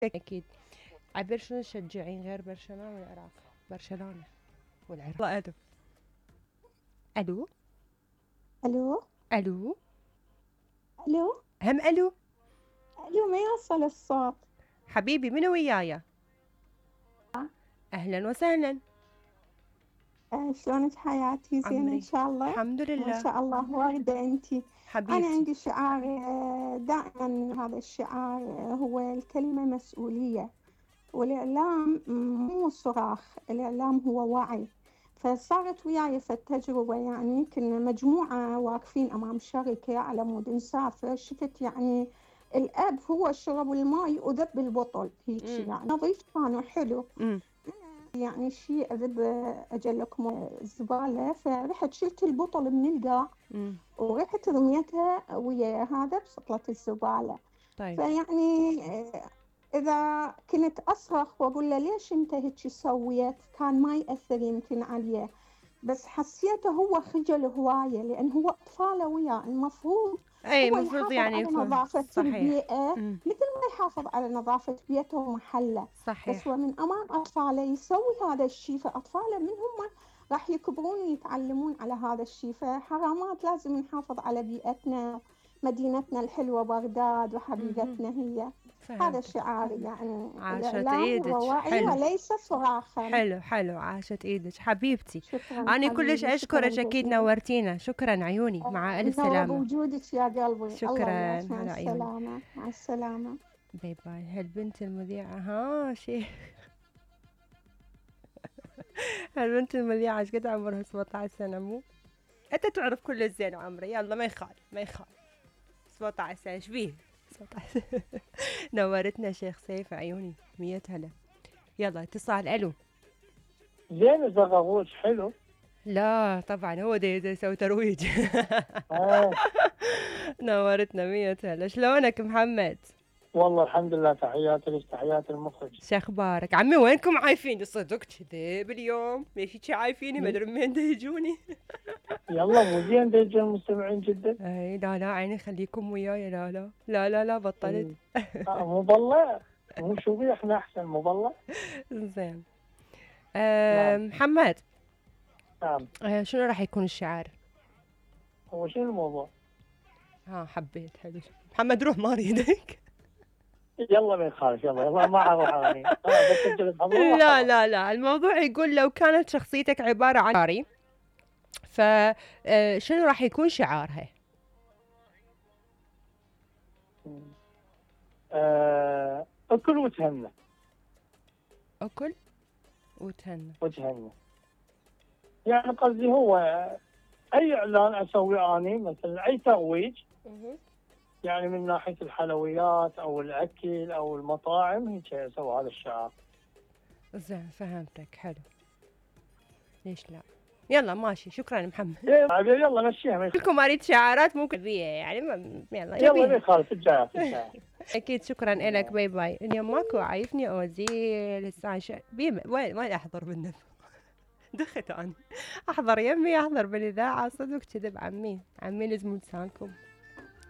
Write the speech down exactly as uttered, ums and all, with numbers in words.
أكيد. عبر شنو تشجعين غير برشلونة والعراق؟ برشلونة والعراق. الله ألو. ألو. الو ألو. الو هم ألو. الو ما يوصل الصوت. حبيبي منو ويايا؟ أهلا وسهلا. آه، شلونك حياتي؟ زين ان عمري شاء الله. الحمد ما لله. شاء الله واردة انتي. انا حبيبتي. عندي شعار، آه، دائما هذا الشعار، آه، هو الكلمة مسؤولية. والاعلام مو صراخ، الاعلام هو وعي. فصارت وياي في التجربة، يعني كنا مجموعة واقفين أمام شركة على مود نسافر. شفت يعني الأب هو شرب الماء وذب البطل هيك، امم يعني نظيف كان وحلو. امم يعني شيء أذب أجل لكم الزبالة، فرحت شلت البطل من القاع امم ورحت رميتها ويا هذا بسطلة الزبالة. طيب. فيعني آه، إذا كنت أصرخ وأقول له ليش أنت هيك سويت، كان ما يأثر يمكن عليه. بس حسيته هو خجل هواية، لأن هو أطفاله وياه، المفروض أي هو المفروض يحافظ يعني على يكون نظافة صحيح. البيئة امم مثل ما يحافظ على نظافة بيته ومحله. بس هو صحيح. من أمام أطفاله يسوي هذا الشيء، فأطفاله من هم راح يكبرون ويتعلمون على هذا الشيء. فحرامات لازم نحافظ على بيئتنا، مدينتنا الحلوة بغداد امم وحبيبتنا هي. هذا فهمتك. الشعار، يعني عاشت الإعلام ايدك هو وعي حلو. وليس صراخا. حلو حلو عاشت ايدك حبيبتي. شكرا أنا كلش حبيبي، شكرا أشكرك، أكيد جزيلا. نورتينا، شكرا عيوني، مع آه، ألف نور سلامة. بوجودك يا قلبي، الله شكرا وياك، مع على عيوني. السلامة، مع السلامة. باي باي. هالبنت المذيعة ها شي. هالبنت المذيعة ايش قد عمرها؟ سبعة عشر سنة مو؟ انت تعرف كل الزين عمري، يلا ما يخالف ما يخالف. سبعة عشر سنة شبيه؟ سبعة عشر. نورتنا شيخ سيف عيوني، مية هلا. يلا اتصال. الو. زين الزغغوش حلو. لا طبعا هو دي, دي يسوي ترويج. آه. نورتنا مية هلا. شلونك محمد؟ والله الحمد لله، تحياتي لك، تحياتي المخرج. شخبارك عمي؟ وينكم عايفين صدق كذب اليوم؟ ليش هيك عايفيني؟ ما ادري من وين دا يجوني. يلا مو زين ديجي المستمعين جدا. اي لا لا عيني خليكم وياي. لا لا لا لا لا بطلت. آه مو بالله، مو شو بي احنا احسن مو بالله. زين. أه نعم محمد. نعم. أه شنو راح يكون الشعار؟ هو شنو الموضوع؟ ها حبيت حلو. محمد روح ما اريدك. يلا ما يخالف، يلا يلا ما اروح اني. آه بس انت بتحضروا راح لا اروح. لا لا الموضوع يقول لو كانت شخصيتك عبارة عن شعاري، فشنو راح يكون شعارها؟ آه اكل وتهنى. أكل وتهنى. وتهنى يعني قصدي هو اي اعلان اسويه اني، مثلا اي ترويج، يعني من ناحيه الحلويات او الاكل او المطاعم، هيك اسوي هذا الشعار. زين فهمتك حلو. ليش لا. يلا ماشي. شكرا محمد. يلا مشيها ما يخالف. لكم اريد شعارات ممكن بيها يعني ما- يلا يلا ما يبيها. يخالف، الجايه الجايه. اكيد شكرا لك. باي باي. اليوم ماكو عايفني اوزيل الساعه ش... بيم... وين وين احضر بالنفس. دخت انا احضر يمي، احضر بالاذاعه صدق كذب. عمي عمي لزم لسانكم.